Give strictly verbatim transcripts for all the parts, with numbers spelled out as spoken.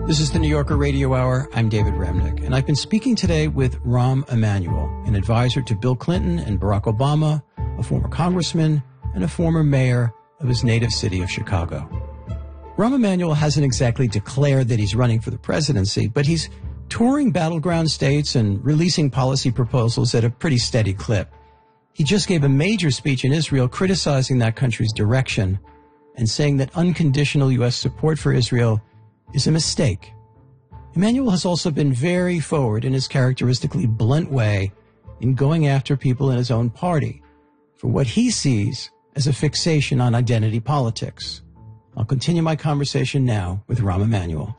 This is the New Yorker Radio Hour. I'm David Remnick, and I've been speaking today with Rahm Emanuel, an advisor to Bill Clinton and Barack Obama, a former congressman, and a former mayor of his native city of Chicago. Rahm Emanuel hasn't exactly declared that he's running for the presidency, but he's touring battleground states and releasing policy proposals at a pretty steady clip. He just gave a major speech in Israel criticizing that country's direction and saying that unconditional U S support for Israel is a mistake. Emanuel has also been very forward in his characteristically blunt way in going after people in his own party for what he sees as a fixation on identity politics. I'll continue my conversation now with Rahm Emanuel.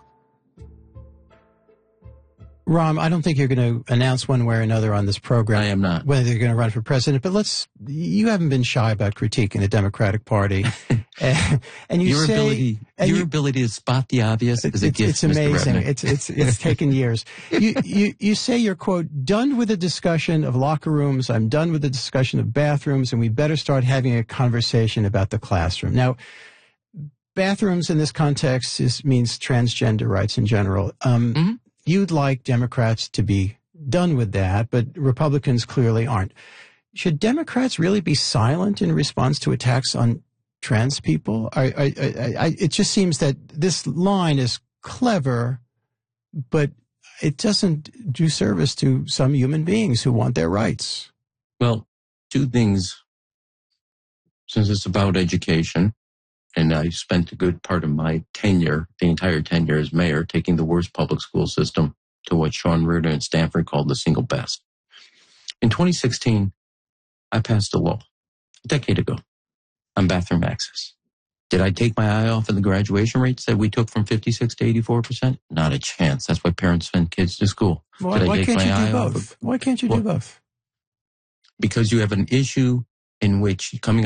Rahm, I don't think you're going to announce one way or another on this program. I am not. Whether you're going to run for president, but let's, you haven't been shy about critiquing the Democratic Party. and, and you your say, ability, and your you, ability to spot the obvious is a it's, gift, it's amazing. Mister It's, it's, it's taken years. You, you, you say you're, quote, done with the discussion of locker rooms. I'm done with the discussion of bathrooms, and we better start having a conversation about the classroom. Now, bathrooms in this context is, means transgender rights in general. Um, mm-hmm. You'd like Democrats to be done with that, but Republicans clearly aren't. Should Democrats really be silent in response to attacks on trans people? I, I, I, I, it just seems that this line is clever, but it doesn't do service to some human beings who want their rights. Well, two things. Since it's about education, and I spent a good part of my tenure, the entire tenure as mayor, taking the worst public school system to what Sean Reardon at Stanford called the single best. In twenty sixteen, I passed a law, a decade ago, on bathroom access. Did I take my eye off of the graduation rates that we took from fifty-six to eighty-four percent? Not a chance. That's why parents send kids to school. Why, Did I why take can't my you eye do off both? of, Why can't you well, do both? Because you have an issue in which coming